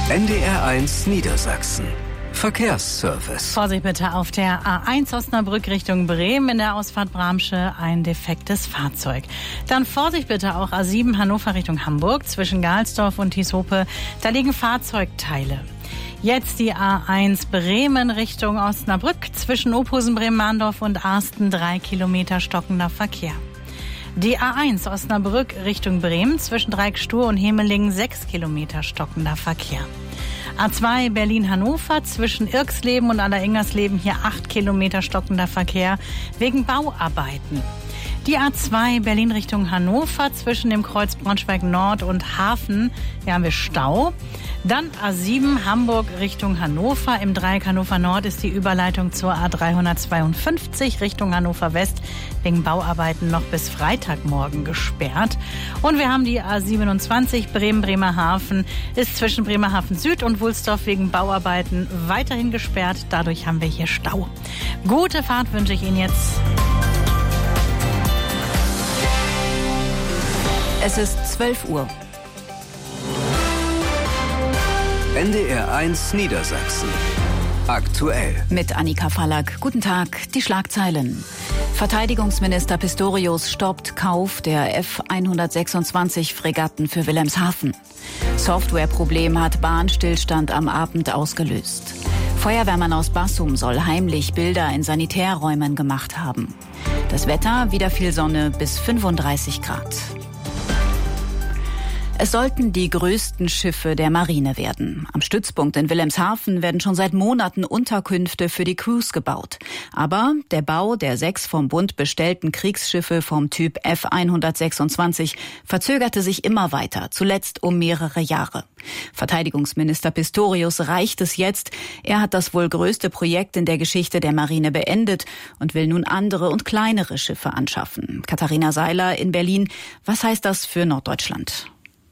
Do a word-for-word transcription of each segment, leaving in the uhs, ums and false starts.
N D R eins Niedersachsen. Verkehrsservice. Vorsicht bitte auf der A eins Osnabrück Richtung Bremen, in der Ausfahrt Bramsche ein defektes Fahrzeug. Dann Vorsicht bitte auch A sieben Hannover Richtung Hamburg, zwischen Gahlsdorf und Tieshope, da liegen Fahrzeugteile. Jetzt die A eins Bremen Richtung Osnabrück, zwischen Ophusen, Bremen-Mahndorf und Arsten, drei Kilometer stockender Verkehr. Die A eins Osnabrück Richtung Bremen, zwischen Dreieckstuhr und Hemelingen, sechs Kilometer stockender Verkehr. A zwei Berlin-Hannover, zwischen Irxleben und Allereingersleben, hier acht Kilometer stockender Verkehr wegen Bauarbeiten. Die A zwei Berlin Richtung Hannover, zwischen dem Kreuz Braunschweig-Nord und Hafen, hier haben wir Stau. Dann A sieben Hamburg Richtung Hannover. Im Dreieck Hannover Nord ist die Überleitung zur A dreihundertzweiundfünfzig Richtung Hannover West wegen Bauarbeiten noch bis Freitagmorgen gesperrt. Und wir haben die A siebenundzwanzig Bremen-Bremerhaven, ist zwischen Bremerhaven Süd und Wulsdorf wegen Bauarbeiten weiterhin gesperrt. Dadurch haben wir hier Stau. Gute Fahrt wünsche ich Ihnen jetzt. Es ist zwölf Uhr. N D R eins Niedersachsen. Aktuell. Mit Annika Fallack. Guten Tag. Die Schlagzeilen. Verteidigungsminister Pistorius stoppt Kauf der F hundertsechsundzwanzig Fregatten für Wilhelmshaven. Softwareproblem hat Bahnstillstand am Abend ausgelöst. Feuerwehrmann aus Bassum soll heimlich Bilder in Sanitärräumen gemacht haben. Das Wetter, wieder viel Sonne bis fünfunddreißig Grad. Es sollten die größten Schiffe der Marine werden. Am Stützpunkt in Wilhelmshaven werden schon seit Monaten Unterkünfte für die Crews gebaut. Aber der Bau der sechs vom Bund bestellten Kriegsschiffe vom Typ F hundertsechsundzwanzig verzögerte sich immer weiter, zuletzt um mehrere Jahre. Verteidigungsminister Pistorius reicht es jetzt. Er hat das wohl größte Projekt in der Geschichte der Marine beendet und will nun andere und kleinere Schiffe anschaffen. Katharina Seiler in Berlin. Was heißt das für Norddeutschland?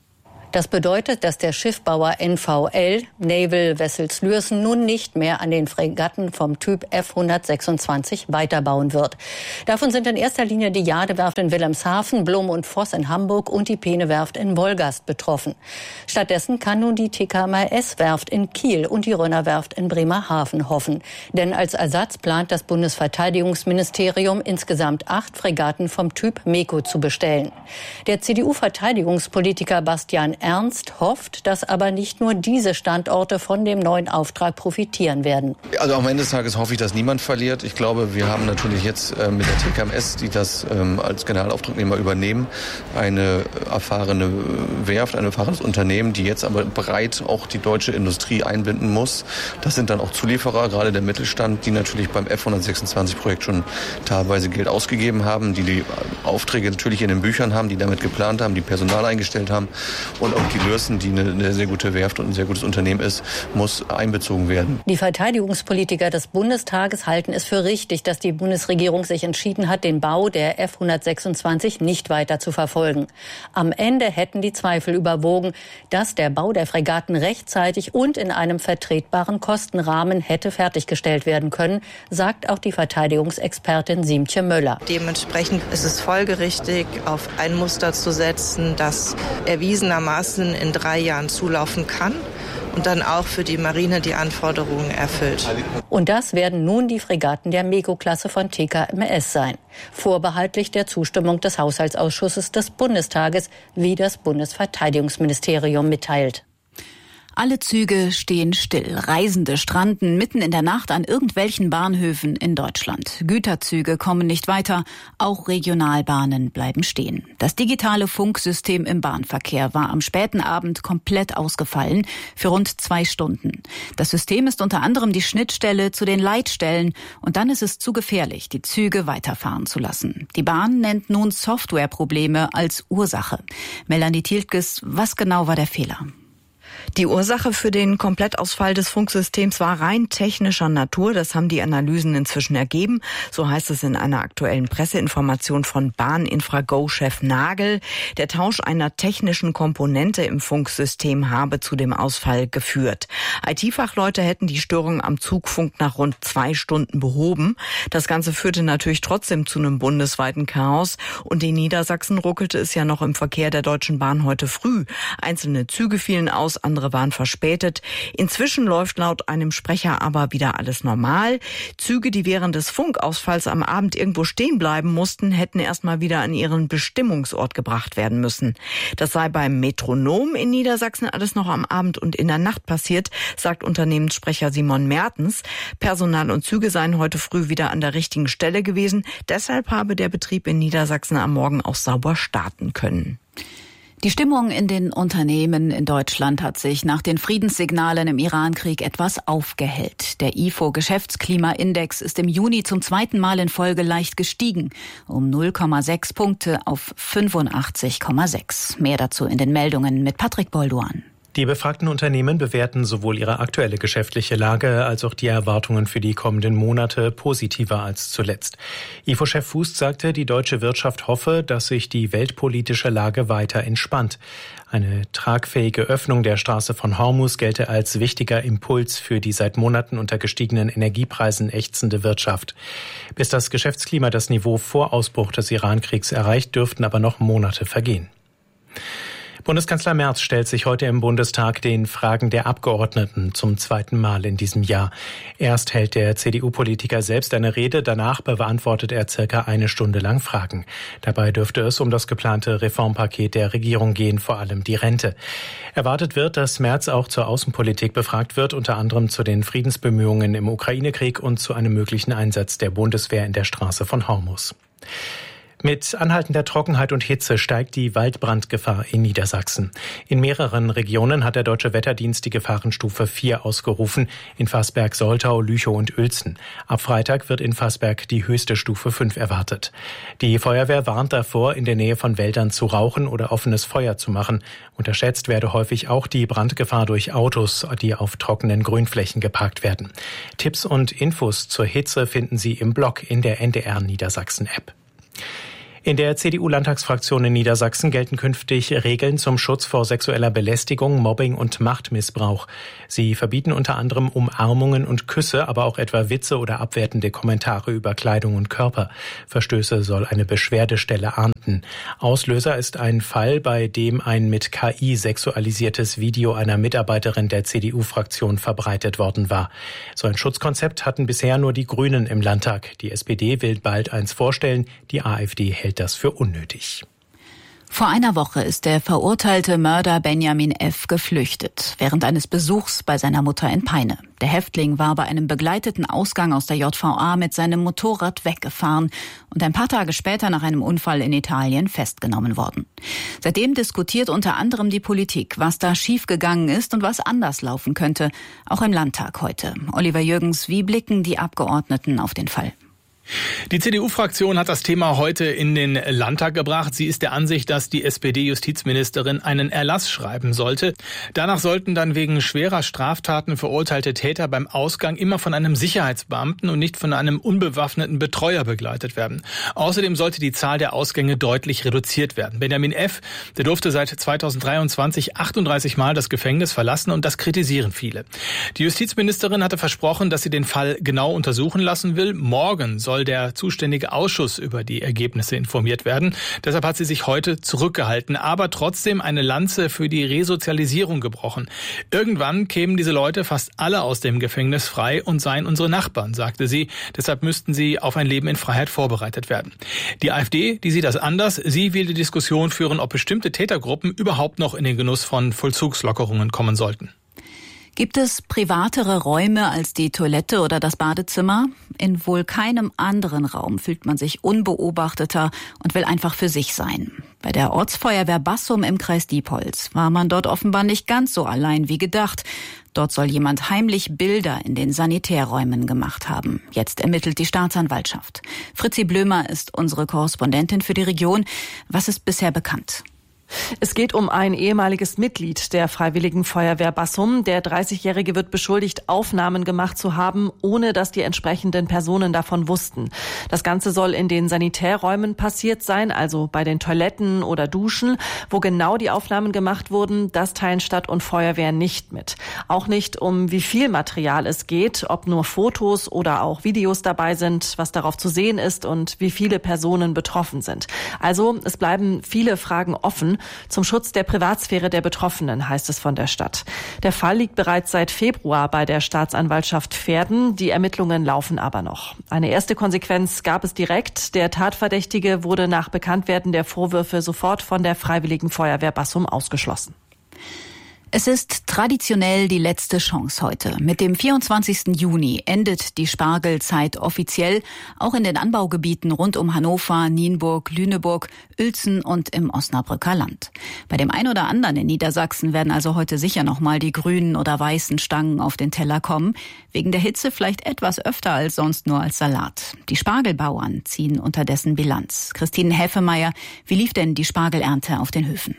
Das bedeutet, dass der Schiffbauer N V L, Naval Vessels Lürsen, nun nicht mehr an den Fregatten vom Typ F hundertsechsundzwanzig weiterbauen wird. Davon sind in erster Linie die Jadewerft in Wilhelmshaven, Blum und Voss in Hamburg und die Peene-Werft in Wolgast betroffen. Stattdessen kann nun die T K M S-Werft in Kiel und die Rönner-Werft in Bremerhaven hoffen. Denn als Ersatz plant das Bundesverteidigungsministerium insgesamt acht Fregatten vom Typ MEKO zu bestellen. Der C D U-Verteidigungspolitiker Bastian Ernst hofft, dass aber nicht nur diese Standorte von dem neuen Auftrag profitieren werden. Also am Ende des Tages hoffe ich, dass niemand verliert. Ich glaube, wir haben natürlich jetzt äh, mit der T K M S, die das ähm, als Generalauftragnehmer übernehmen, eine erfahrene Werft, ein erfahrenes Unternehmen, die jetzt aber breit auch die deutsche Industrie einbinden muss. Das sind dann auch Zulieferer, gerade der Mittelstand, die natürlich beim F hundertsechsundzwanzig Projekt schon teilweise Geld ausgegeben haben, die die Aufträge natürlich in den Büchern haben, die damit geplant haben, die Personal eingestellt haben. Und auch die Lürsen, die eine, eine sehr gute Werft und ein sehr gutes Unternehmen ist, muss einbezogen werden. Die Verteidigungspolitiker des Bundestages halten es für richtig, dass die Bundesregierung sich entschieden hat, den Bau der F hundertsechsundzwanzig nicht weiter zu verfolgen. Am Ende hätten die Zweifel überwogen, dass der Bau der Fregatten rechtzeitig und in einem vertretbaren Kostenrahmen hätte fertiggestellt werden können, sagt auch die Verteidigungsexpertin Siemtje Möller. Dementsprechend ist es folgerichtig, auf ein Muster zu setzen, das erwiesenermaßen in drei Jahren zulaufen kann und dann auch für die Marine die Anforderungen erfüllt. Und das werden nun die Fregatten der MEKO-Klasse von T K M S sein, vorbehaltlich der Zustimmung des Haushaltsausschusses des Bundestages, wie das Bundesverteidigungsministerium mitteilt. Alle Züge stehen still. Reisende stranden mitten in der Nacht an irgendwelchen Bahnhöfen in Deutschland. Güterzüge kommen nicht weiter. Auch Regionalbahnen bleiben stehen. Das digitale Funksystem im Bahnverkehr war am späten Abend komplett ausgefallen für rund zwei Stunden. Das System ist unter anderem die Schnittstelle zu den Leitstellen. Und dann ist es zu gefährlich, die Züge weiterfahren zu lassen. Die Bahn nennt nun Softwareprobleme als Ursache. Melanie Tiltges, was genau war der Fehler? Die Ursache für den Komplettausfall des Funksystems war rein technischer Natur. Das haben die Analysen inzwischen ergeben. So heißt es in einer aktuellen Presseinformation von Bahninfrago-Chef Nagel. Der Tausch einer technischen Komponente im Funksystem habe zu dem Ausfall geführt. I T-Fachleute hätten die Störung am Zugfunk nach rund zwei Stunden behoben. Das Ganze führte natürlich trotzdem zu einem bundesweiten Chaos. Und in Niedersachsen ruckelte es ja noch im Verkehr der Deutschen Bahn heute früh. Einzelne Züge fielen aus, andere andere waren verspätet. Inzwischen läuft laut einem Sprecher aber wieder alles normal. Züge, die während des Funkausfalls am Abend irgendwo stehen bleiben mussten, hätten erstmal wieder an ihren Bestimmungsort gebracht werden müssen. Das sei beim Metronom in Niedersachsen alles noch am Abend und in der Nacht passiert, sagt Unternehmenssprecher Simon Mertens. Personal und Züge seien heute früh wieder an der richtigen Stelle gewesen. Deshalb habe der Betrieb in Niedersachsen am Morgen auch sauber starten können. Die Stimmung in den Unternehmen in Deutschland hat sich nach den Friedenssignalen im Irankrieg etwas aufgehellt. Der I F O-Geschäftsklimaindex ist im Juni zum zweiten Mal in Folge leicht gestiegen, um null Komma sechs Punkte auf fünfundachtzig Komma sechs. Mehr dazu in den Meldungen mit Patrick Bolduan. Die befragten Unternehmen bewerten sowohl ihre aktuelle geschäftliche Lage als auch die Erwartungen für die kommenden Monate positiver als zuletzt. I F O-Chef Fuß sagte, die deutsche Wirtschaft hoffe, dass sich die weltpolitische Lage weiter entspannt. Eine tragfähige Öffnung der Straße von Hormuz gelte als wichtiger Impuls für die seit Monaten unter gestiegenen Energiepreisen ächzende Wirtschaft. Bis das Geschäftsklima das Niveau vor Ausbruch des Irankriegs erreicht, dürften aber noch Monate vergehen. Bundeskanzler Merz stellt sich heute im Bundestag den Fragen der Abgeordneten zum zweiten Mal in diesem Jahr. Erst hält der C D U-Politiker selbst eine Rede, danach beantwortet er circa eine Stunde lang Fragen. Dabei dürfte es um das geplante Reformpaket der Regierung gehen, vor allem die Rente. Erwartet wird, dass Merz auch zur Außenpolitik befragt wird, unter anderem zu den Friedensbemühungen im Ukraine-Krieg und zu einem möglichen Einsatz der Bundeswehr in der Straße von Hormuz. Mit anhaltender Trockenheit und Hitze steigt die Waldbrandgefahr in Niedersachsen. In mehreren Regionen hat der Deutsche Wetterdienst die Gefahrenstufe vier ausgerufen, in Vassberg, Soltau, Lüchow und Uelzen. Ab Freitag wird in Vassberg die höchste Stufe fünf erwartet. Die Feuerwehr warnt davor, in der Nähe von Wäldern zu rauchen oder offenes Feuer zu machen. Unterschätzt werde häufig auch die Brandgefahr durch Autos, die auf trockenen Grünflächen geparkt werden. Tipps und Infos zur Hitze finden Sie im Blog in der N D R Niedersachsen-App. In der C D U-Landtagsfraktion in Niedersachsen gelten künftig Regeln zum Schutz vor sexueller Belästigung, Mobbing und Machtmissbrauch. Sie verbieten unter anderem Umarmungen und Küsse, aber auch etwa Witze oder abwertende Kommentare über Kleidung und Körper. Verstöße soll eine Beschwerdestelle ahnden. Auslöser ist ein Fall, bei dem ein mit K I sexualisiertes Video einer Mitarbeiterin der C D U-Fraktion verbreitet worden war. So ein Schutzkonzept hatten bisher nur die Grünen im Landtag. Die S P D will bald eins vorstellen, die AfD hält das für unnötig. Vor einer Woche ist der verurteilte Mörder Benjamin F. geflüchtet, während eines Besuchs bei seiner Mutter in Peine. Der Häftling war bei einem begleiteten Ausgang aus der J V A mit seinem Motorrad weggefahren und ein paar Tage später nach einem Unfall in Italien festgenommen worden. Seitdem diskutiert unter anderem die Politik, was da schiefgegangen ist und was anders laufen könnte, auch im Landtag heute. Oliver Jürgens, wie blicken die Abgeordneten auf den Fall? Die C D U-Fraktion hat das Thema heute in den Landtag gebracht. Sie ist der Ansicht, dass die S P D-Justizministerin einen Erlass schreiben sollte. Danach sollten dann wegen schwerer Straftaten verurteilte Täter beim Ausgang immer von einem Sicherheitsbeamten und nicht von einem unbewaffneten Betreuer begleitet werden. Außerdem sollte die Zahl der Ausgänge deutlich reduziert werden. Benjamin F., der durfte seit zweitausenddreiundzwanzig achtunddreißig Mal das Gefängnis verlassen und das kritisieren viele. Die Justizministerin hatte versprochen, dass sie den Fall genau untersuchen lassen will. Morgen soll soll der zuständige Ausschuss über die Ergebnisse informiert werden. Deshalb hat sie sich heute zurückgehalten, aber trotzdem eine Lanze für die Resozialisierung gebrochen. Irgendwann kämen diese Leute fast alle aus dem Gefängnis frei und seien unsere Nachbarn, sagte sie. Deshalb müssten sie auf ein Leben in Freiheit vorbereitet werden. Die AfD, die sieht das anders. Sie will die Diskussion führen, ob bestimmte Tätergruppen überhaupt noch in den Genuss von Vollzugslockerungen kommen sollten. Gibt es privatere Räume als die Toilette oder das Badezimmer? In wohl keinem anderen Raum fühlt man sich unbeobachteter und will einfach für sich sein. Bei der Ortsfeuerwehr Bassum im Kreis Diepholz war man dort offenbar nicht ganz so allein wie gedacht. Dort soll jemand heimlich Bilder in den Sanitärräumen gemacht haben. Jetzt ermittelt die Staatsanwaltschaft. Fritzi Blömer ist unsere Korrespondentin für die Region. Was ist bisher bekannt? Es geht um ein ehemaliges Mitglied der Freiwilligen Feuerwehr Bassum. Der dreißigjährige wird beschuldigt, Aufnahmen gemacht zu haben, ohne dass die entsprechenden Personen davon wussten. Das Ganze soll in den Sanitärräumen passiert sein, also bei den Toiletten oder Duschen. Wo genau die Aufnahmen gemacht wurden, das teilen Stadt und Feuerwehr nicht mit. Auch nicht, um wie viel Material es geht, ob nur Fotos oder auch Videos dabei sind, was darauf zu sehen ist und wie viele Personen betroffen sind. Also es bleiben viele Fragen offen. Personen. Zum Schutz der Privatsphäre der Betroffenen, heißt es von der Stadt. Der Fall liegt bereits seit Februar bei der Staatsanwaltschaft Verden. Die Ermittlungen laufen aber noch. Eine erste Konsequenz gab es direkt. Der Tatverdächtige wurde nach Bekanntwerden der Vorwürfe sofort von der Freiwilligen Feuerwehr Bassum ausgeschlossen. Es ist traditionell die letzte Chance heute. Mit dem vierundzwanzigsten Juni endet die Spargelzeit offiziell, auch in den Anbaugebieten rund um Hannover, Nienburg, Lüneburg, Uelzen und im Osnabrücker Land. Bei dem einen oder anderen in Niedersachsen werden also heute sicher noch mal die grünen oder weißen Stangen auf den Teller kommen. Wegen der Hitze vielleicht etwas öfter als sonst nur als Salat. Die Spargelbauern ziehen unterdessen Bilanz. Christine Häfemeyer, wie lief denn die Spargelernte auf den Höfen?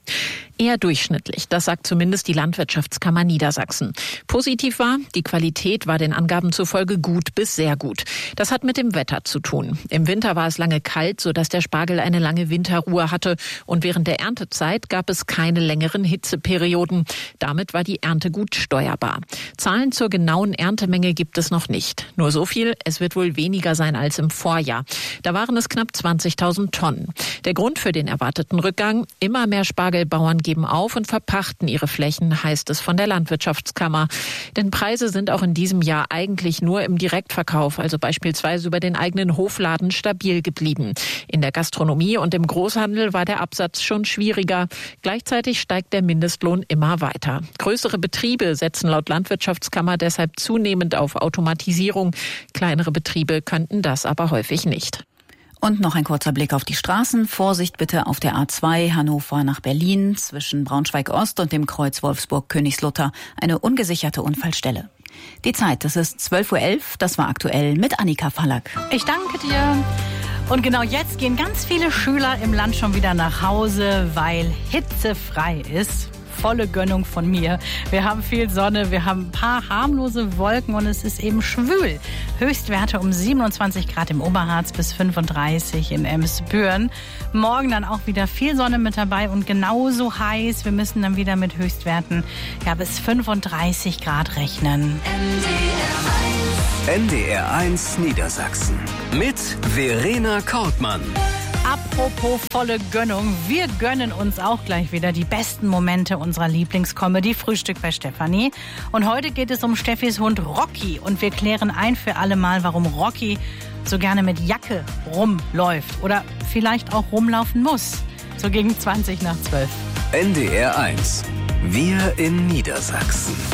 Eher durchschnittlich, das sagt zumindest die Landwirtschaftskammer Niedersachsen. Positiv war, die Qualität war den Angaben zufolge gut bis sehr gut. Das hat mit dem Wetter zu tun. Im Winter war es lange kalt, sodass der Spargel eine lange Winterruhe hatte. Und während der Erntezeit gab es keine längeren Hitzeperioden. Damit war die Ernte gut steuerbar. Zahlen zur genauen Erntemenge gibt es noch nicht. Nur so viel, es wird wohl weniger sein als im Vorjahr. Da waren es knapp zwanzigtausend Tonnen. Der Grund für den erwarteten Rückgang, immer mehr Spargelbauern geben auf und verpachten ihre Flächen, heißt es von der Landwirtschaftskammer. Denn Preise sind auch in diesem Jahr eigentlich nur im Direktverkauf, also beispielsweise über den eigenen Hofladen, stabil geblieben. In der Gastronomie und im Großhandel war der Absatz schon schwieriger. Gleichzeitig steigt der Mindestlohn immer weiter. Größere Betriebe setzen laut Landwirtschaftskammer deshalb zunehmend auf Automatisierung. Kleinere Betriebe könnten das aber häufig nicht. Und noch ein kurzer Blick auf die Straßen. Vorsicht bitte auf der A zwei Hannover nach Berlin zwischen Braunschweig-Ost und dem Kreuz Wolfsburg-Königslutter. Eine ungesicherte Unfallstelle. Die Zeit, das ist zwölf Uhr elf. Das war aktuell mit Annika Fallack. Ich danke dir. Und genau jetzt gehen ganz viele Schüler im Land schon wieder nach Hause, weil hitzefrei ist. Volle Gönnung von mir. Wir haben viel Sonne, wir haben ein paar harmlose Wolken und es ist eben schwül. Höchstwerte um siebenundzwanzig Grad im Oberharz bis fünfunddreißig in Emsbüren. Morgen dann auch wieder viel Sonne mit dabei und genauso heiß. Wir müssen dann wieder mit Höchstwerten ja, bis fünfunddreißig Grad rechnen. N D R eins Niedersachsen mit Verena Kortmann. Apropos volle Gönnung, wir gönnen uns auch gleich wieder die besten Momente unserer Lieblingscomedy Frühstück bei Stefanie. Und heute geht es um Steffis Hund Rocky und wir klären ein für alle Mal, warum Rocky so gerne mit Jacke rumläuft oder vielleicht auch rumlaufen muss. So gegen zwanzig nach zwölf. N D R eins. Wir in Niedersachsen.